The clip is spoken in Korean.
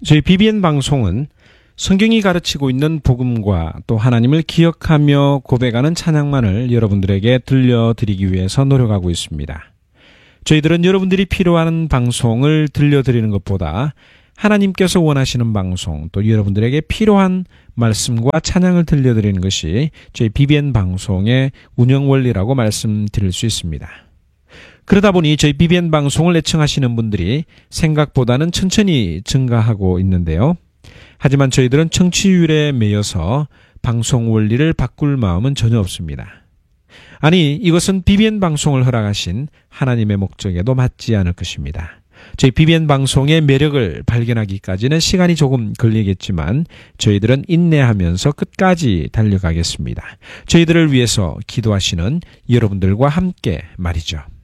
저희 BBN 방송은 성경이 가르치고 있는 복음과 또 하나님을 기억하며 고백하는 찬양만을 여러분들에게 들려드리기 위해서 노력하고 있습니다. 저희들은 여러분들이 필요한 방송을 들려드리는 것보다 하나님께서 원하시는 방송, 또 여러분들에게 필요한 말씀과 찬양을 들려드리는 것이 저희 BBN 방송의 운영 원리라고 말씀드릴 수 있습니다. 그러다 보니 저희 BBN 방송을 애청하시는 분들이 생각보다는 천천히 증가하고 있는데요. 하지만 저희들은 청취율에 매여서 방송 원리를 바꿀 마음은 전혀 없습니다. 아니, 이것은 BBN 방송을 허락하신 하나님의 목적에도 맞지 않을 것입니다. 저희 BBN 방송의 매력을 발견하기까지는 시간이 조금 걸리겠지만 저희들은 인내하면서 끝까지 달려가겠습니다. 저희들을 위해서 기도하시는 여러분들과 함께 말이죠.